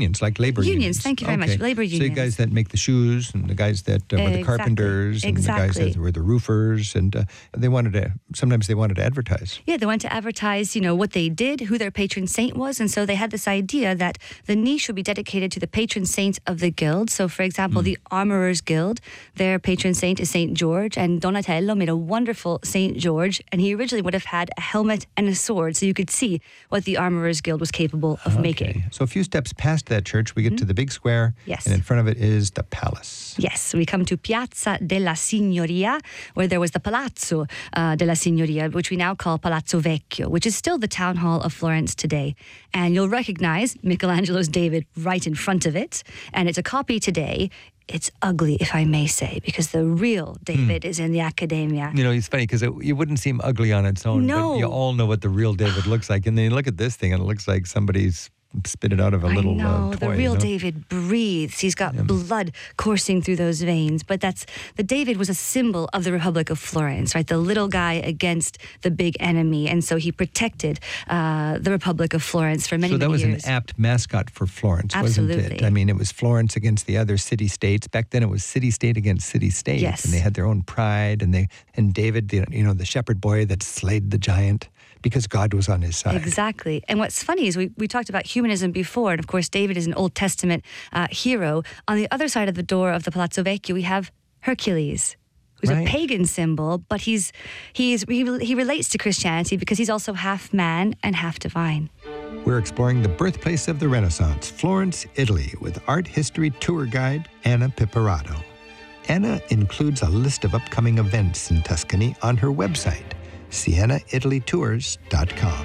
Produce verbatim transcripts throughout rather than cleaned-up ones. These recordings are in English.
unions, like labor unions. Unions, thank you very okay. much. Labor unions. So the guys that make the shoes and the guys that uh, were the Exactly. carpenters and Exactly. the guys that were the roofers. And uh, they wanted to, sometimes they wanted to advertise. Yeah, they wanted to advertise, you know, what they did, who their patron saint was. And so they had this idea that the niche would be dedicated to the patron saint of the guild. So, for example, mm. the Armourers Guild, their patron saint is Saint George. And Donatello made a wonderful Saint George. And he originally would have had a helmet and a sword. So you could see what the Armourers Guild was capable of okay. making. So a few steps past that church, we get mm-hmm. to the big square. Yes. And in front of it is the palace. Yes, we come to Piazza della Signoria, where there was the Palazzo uh, della Signoria, which we now call Palazzo Vecchio, which is still the town hall of Florence today. And you'll recognize Michelangelo's David right in front of it. And it's a copy today. It's ugly, if I may say, because the real David mm. is in the Accademia. You know, it's funny because it, it wouldn't seem ugly on its own. No. But you all know what the real David looks like. And then you look at this thing and it looks like somebody's spit it out of a little I know, uh, toy. the real you know? David breathes. He's got yeah. blood coursing through those veins. But that's the David was a symbol of the Republic of Florence, right? The little guy against the big enemy. And so he protected uh, the Republic of Florence for many, so that many was years. an apt mascot for Florence, Absolutely. wasn't it? I mean, it was Florence against the other city-states. Back then it was city-state against city-state. Yes. And they had their own pride. And they and David, you know, the shepherd boy that slayed the giant, because God was on his side. Exactly. And what's funny is we, we talked about humanism before, and of course David is an Old Testament uh, hero. On the other side of the door of the Palazzo Vecchio, we have Hercules, who's right. a pagan symbol, but he's he's he, he relates to Christianity because he's also half man and half divine. We're exploring the birthplace of the Renaissance, Florence, Italy, with art history tour guide Anna Pipperato. Anna includes a list of upcoming events in Tuscany on her website, siena italy tours dot com.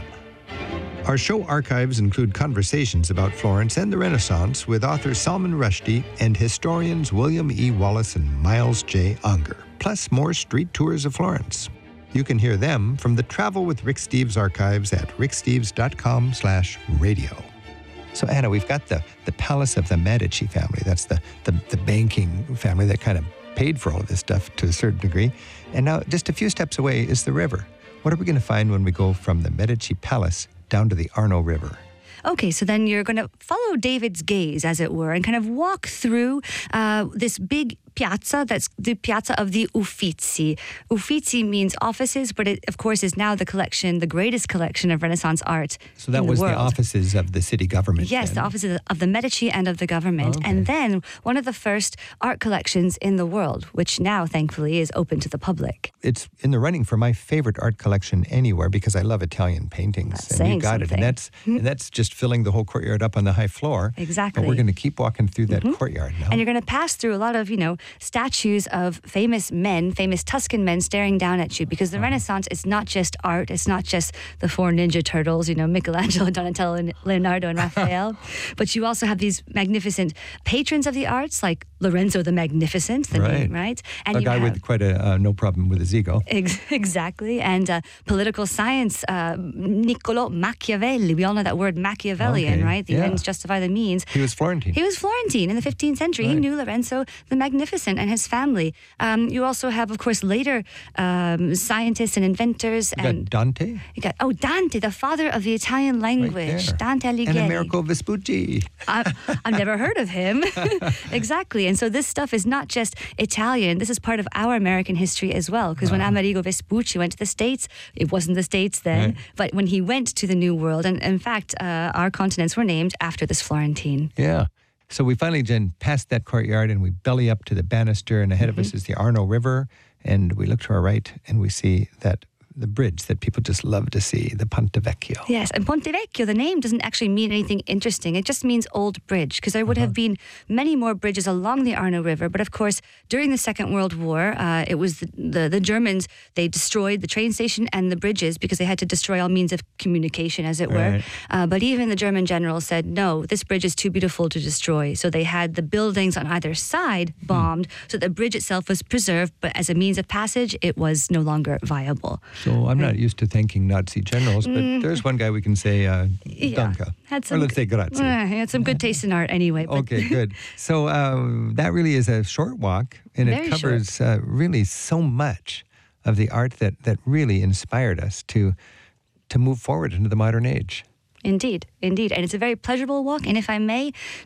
Our show archives include conversations about Florence and the Renaissance with author Salman Rushdie and historians William E. Wallace and Miles J. Unger, plus more street tours of Florence. You can hear them from the Travel with Rick Steves archives at ricksteves.com slash radio. So, Anna, we've got the, the Palace of the Medici family. That's the, the, the banking family that kind of paid for all of this stuff to a certain degree. And now, just a few steps away is the river. What are we going to find when we go from the Medici Palace down to the Arno River? Okay, so then you're going to follow David's gaze, as it were, and kind of walk through uh, this big piazza, that's the piazza of the Uffizi. Uffizi means offices, but it, of course, is now the collection, the greatest collection of Renaissance art So that in was the, the world. offices of the city government. Yes, then. the offices of the Medici and of the government. Oh, okay. And then one of the first art collections in the world, which now, thankfully, is open to the public. It's in the running for my favorite art collection anywhere because I love Italian paintings. That's and saying you got something. it. And that's, and that's just filling the whole courtyard up on the high floor. Exactly. But we're going to keep walking through that mm-hmm. courtyard now. And you're going to pass through a lot of, you know, statues of famous men, famous Tuscan men staring down at you, because the uh-huh. Renaissance is not just art. It's not just the four Ninja Turtles, you know, Michelangelo, Donatello, Leonardo, and Raphael. But you also have these magnificent patrons of the arts, like Lorenzo the Magnificent, the right. name, right? And a you guy have, with quite a uh, no problem with his ego. Ex- exactly. And uh, political science, uh, Niccolò Machiavelli. We all know that word Machiavellian, okay. right? The yeah. ends justify the means. He was Florentine. He was Florentine in the fifteenth century. Right. He knew Lorenzo the Magnificent and his family. Um, you also have, of course, later um, scientists and inventors. You and got Dante. You got, oh, Dante, the father of the Italian language. Right Dante Alighieri. And Americo Vespucci. I, I've never heard of him. Exactly. And so this stuff is not just Italian. This is part of our American history as well. Because wow. when Amerigo Vespucci went to the States, it wasn't the States then. Right. But when he went to the New World, and in fact, uh, our continents were named after this Florentine. Yeah. So we finally then passed that courtyard and we belly up to the banister, and ahead mm-hmm. of us is the Arno River. And we look to our right and we see that the bridge that people just love to see, the Ponte Vecchio. Yes, and Ponte Vecchio, the name doesn't actually mean anything interesting. It just means old bridge, because there would uh-huh. have been many more bridges along the Arno River. But of course, during the Second World War, uh, it was the, the, the Germans, they destroyed the train station and the bridges because they had to destroy all means of communication, as it were. Right. Uh, but even the German general said, no, this bridge is too beautiful to destroy. So they had the buildings on either side bombed, hmm. so the bridge itself was preserved, but as a means of passage, it was no longer viable. So I'm not used to thanking Nazi generals, but Mm. there's one guy we can say, uh, Yeah, danke. had some Or let's say grazie. Uh, he had some good taste in art anyway. But Okay, good. So um, that really is a short walk, and Very it covers uh, really so much of the art that, that really inspired us to to move forward into the modern age. Indeed, indeed. And it's a very pleasurable walk. And if I may,